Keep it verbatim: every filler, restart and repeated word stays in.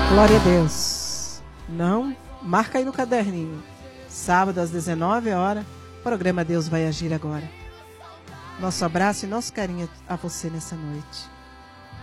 Glória a Deus. Não? Marca aí no caderninho. Sábado às dezenove horas, programa Deus Vai Agir Agora. Nosso abraço e nosso carinho a você nessa noite.